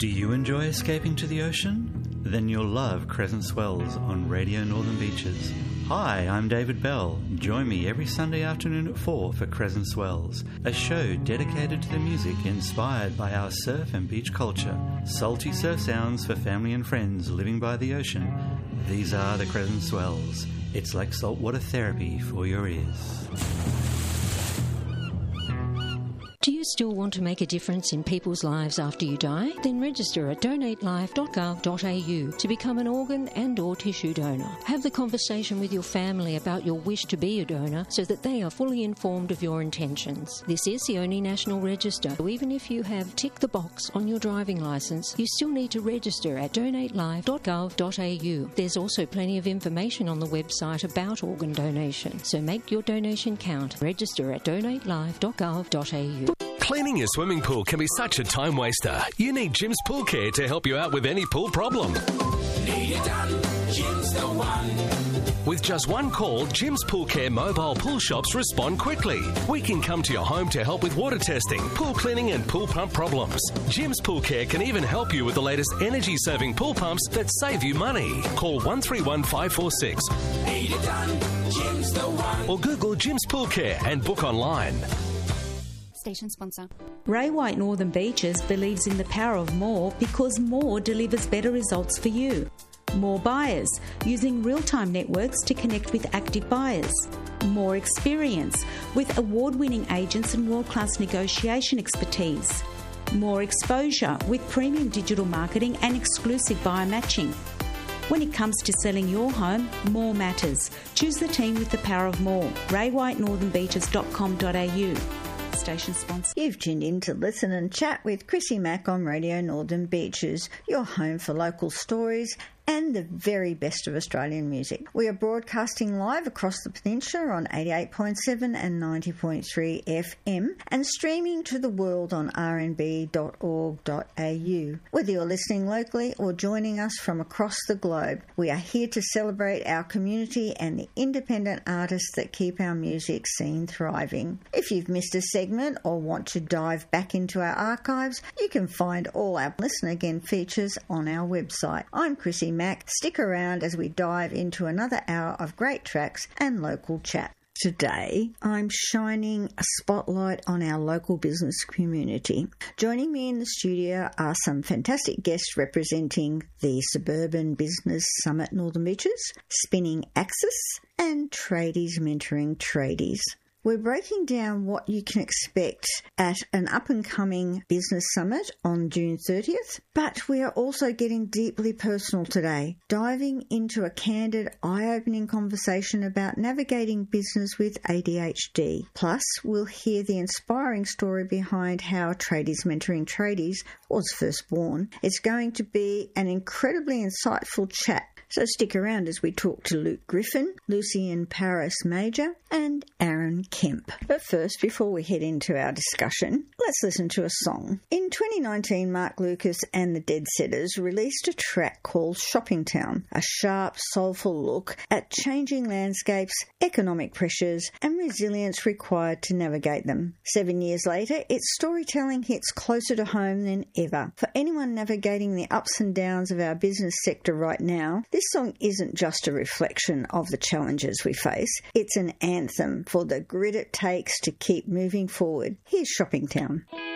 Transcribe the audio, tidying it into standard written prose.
Do you enjoy escaping to the ocean? Then you'll love Crescent Swells on Radio Northern Beaches. Hi, I'm David Bell. Join me every Sunday afternoon at 4 for Crescent Swells, a show dedicated to the music inspired by our surf and beach culture. Salty surf sounds for family and friends living by the ocean. These are the Crescent Swells. It's like saltwater therapy for your ears. Do you still want to make a difference in people's lives after you die? Then register at donatelife.gov.au to become an organ and or tissue donor. Have the conversation with your family about your wish to be a donor so that they are fully informed of your intentions. This is the only national register. Even if you have ticked the box on your driving licence, you still need to register at donatelife.gov.au. There's also plenty of information on the website about organ donation, so make your donation count. Register at donatelife.gov.au. Cleaning your swimming pool can be such a time waster. You need Jim's Pool Care to help you out with any pool problem. Need it done, Jim's the one. With just one call, Jim's Pool Care mobile pool shops respond quickly. We can come to your home to help with water testing, pool cleaning and pool pump problems. Jim's Pool Care can even help you with the latest energy-saving pool pumps that save you money. Call 131546. Need it done, Jim's the one. Or Google Jim's Pool Care and book online. Station sponsor. Ray White Northern Beaches believes in the power of more because more delivers better results for you. More buyers, using real-time networks to connect with active buyers. More experience, with award-winning agents and world-class negotiation expertise. More exposure, with premium digital marketing and exclusive buyer matching. When it comes to selling your home, more matters. Choose the team with the power of more. raywhitenorthernbeaches.com.au. Station sponsor. You've tuned in to Listen and Chat with Chrissy Mack on Radio Northern Beaches, your home for local stories and the very best of Australian music. We are broadcasting live across the peninsula on 88.7 and 90.3 FM and streaming to the world on rnb.org.au. Whether you're listening locally or joining us from across the globe, we are here to celebrate our community and the independent artists that keep our music scene thriving. If you've missed a segment or want to dive back into our archives, you can find all our Listen Again features on our website. I'm Chrissy Mack. Stick around as we dive into another hour of great tracks and local chat. Today, I'm shining a spotlight on our local business community. Joining me in the studio are some fantastic guests representing the Suburban Business Summit Northern Beaches, Spinning Axis, and Tradies Mentoring Tradies. We're breaking down what you can expect at an up-and-coming business summit on June 30th, but we are also getting deeply personal today, diving into a candid, eye-opening conversation about navigating business with ADHD. Plus, we'll hear the inspiring story behind how Tradies Mentoring Tradies was first born. It's going to be an incredibly insightful chat. So stick around as we talk to Luke Griffin, Lucian Paris Major, and Aaron Kemp. But first, before we head into our discussion, let's listen to a song. In 2019, Mark Lucas and the Dead Setters released a track called Shopping Town, a sharp, soulful look at changing landscapes, economic pressures, and resilience required to navigate them. 7 years later, its storytelling hits closer to home than ever. For anyone navigating the ups and downs of our business sector right now, this song isn't just a reflection of the challenges we face, it's an anthem for the grit it takes to keep moving forward. Here's Shopping Town.